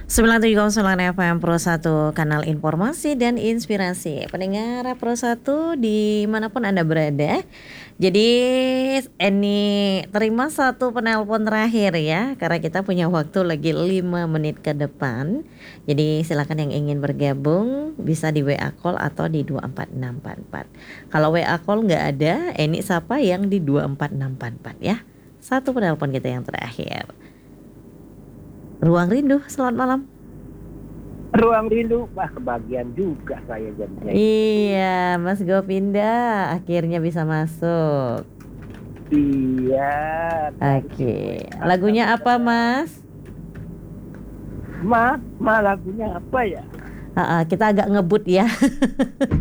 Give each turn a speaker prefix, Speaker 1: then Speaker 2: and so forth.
Speaker 1: 97,9 FM Pro 1, kanal informasi dan inspirasi pendengar Pro 1 dimanapun Anda berada. Jadi Eni terima satu penelpon terakhir ya, karena kita punya waktu lagi 5 menit ke depan. Jadi silakan yang ingin bergabung bisa di WA call atau di 24644. Kalau WA call nggak ada, Eni sapa yang di 24644 ya. Satu penelpon kita yang terakhir. Ruang Rindu, selamat malam.
Speaker 2: Ruang Rindu, wah kebagian juga saya jadinya.
Speaker 1: Iya, Mas Gopinda akhirnya bisa masuk.
Speaker 2: Iya.
Speaker 1: Oke, lagunya apa Mas?
Speaker 2: Lagunya apa ya?
Speaker 1: Kita agak ngebut ya.